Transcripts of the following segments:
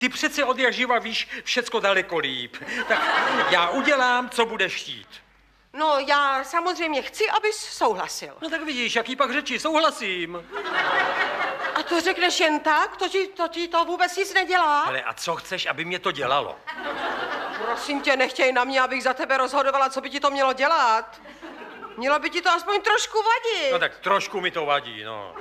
Ty přece od jak živa víš všecko daleko líp. Tak já udělám, co budeš chtít. No, já samozřejmě chci, abys souhlasil. No tak vidíš, jaký pak řeči, souhlasím. A to řekneš jen tak? To ti to vůbec nic nedělá? Ale a co chceš, aby mě to dělalo? Prosím tě, nechtěj na mě, abych za tebe rozhodovala, co by ti to mělo dělat. Mělo by ti to aspoň trošku vadit. No tak trošku mi to vadí, no.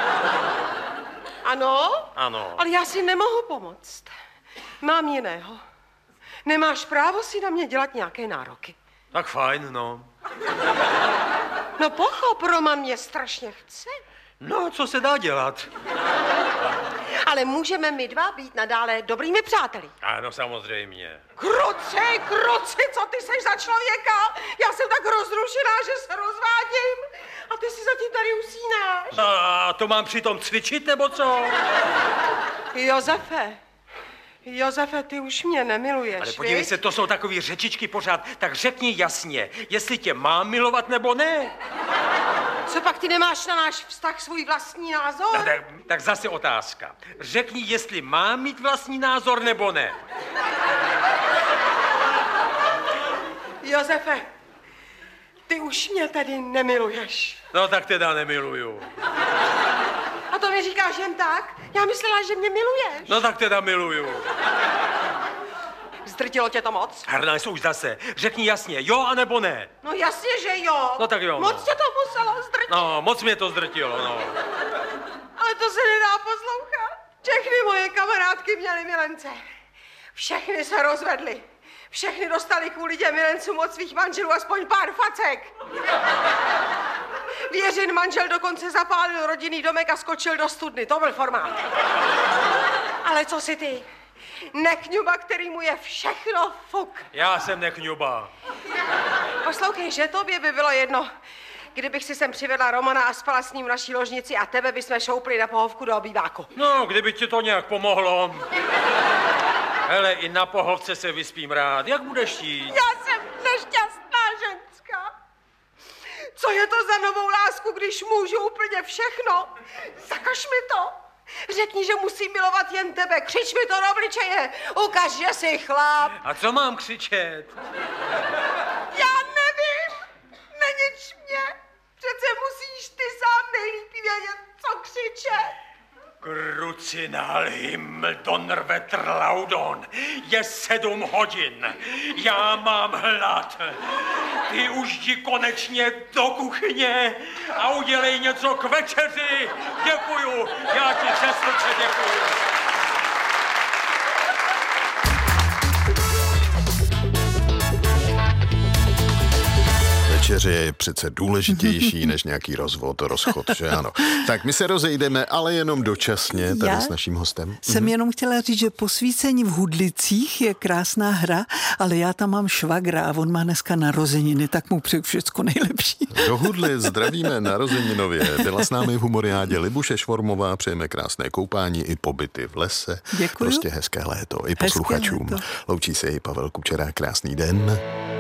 Ano? Ano. Ale já si nemohu pomoct. Mám jiného. Nemáš právo si na mě dělat nějaké nároky. Tak fajn, no. No pochop, Roman mě strašně chce. No, co se dá dělat? Ale můžeme my dva být nadále dobrými přáteli. Ano, samozřejmě. Kruci, co ty seš za člověka? Já jsem tak rozrušená, že se rozvádím. A ty si zatím tady usínáš. A to mám přitom cvičit, nebo co? Josefe, ty už mě nemiluješ, Ale podívej viď? se, to jsou takový řečičky pořád. Tak řekni jasně, jestli tě mám milovat, nebo ne. Co pak ty nemáš na náš vztah svůj vlastní názor? No, tak zase otázka. Řekni, jestli mám mít vlastní názor, nebo ne. Josefe, ty už mě tedy nemiluješ. No tak teda nemiluju. A to mi říkáš jen tak? Já myslela, že mě miluješ. No tak teda miluju. Zdrtilo tě to moc? Harnáš už zase. Řekni jasně, jo anebo ne. No jasně, že jo. No tak jo, Moc no. tě to muselo zdrtit. No, moc mě to zdrtilo, no. Ale to se nedá poslouchat. Všechny moje kamarádky měly milence. Všechny se rozvedly. Všechny dostali kvůli těm milencům od svých manželů aspoň pár facek. Věřin manžel dokonce zapálil rodinný domek a skočil do studny. To byl formát. Ale co si ty? Nekňuba, který mu je všechno fuk. Já jsem nekňuba. Poslouchej, že tobě by bylo jedno, kdybych si sem přivedla Romana a spala s ním v naší ložnici a tebe bychom šoupli na pohovku do obýváku. No, kdyby ti to nějak pomohlo. Hele, i na pohovce se vyspím rád. Jak budeš chtít? Já jsem nešťastná ženská. Co je to za novou lásku, když můžu úplně všechno? Zakaž mi to. Řekni, že musím milovat jen tebe. Křič mi to do obličeje. Ukaž, že jsi chlap. A co mám křičet? Já nevím. Nenič mě. Přece musíš ty sám nejlíp vědět, co křičet. Krucinal Himmel Donnerwetter Laudon. Je 7 hodin. Já mám hlad. Ty už jdi konečně do kuchyně a udělej něco k večeři. Děkuju. Já ti ze srdce děkuju. Večeře je přece důležitější než nějaký rozchod, že ano. Tak my se rozejdeme, ale jenom dočasně tady s naším hostem. Jsem jenom chtěla říct, že Posvícení v Hudlicích je krásná hra, ale já tam mám švagra a on má dneska narozeniny, tak mu přeju všecko nejlepší. Do Hudlic zdravíme narozeninově. Byla s námi v Humoriádě Libuše Švormová, přejeme krásné koupání i pobyty v lese. Děkuju. Prostě hezké léto i posluchačům. Loučí se i Pavel Kučera, krásný den.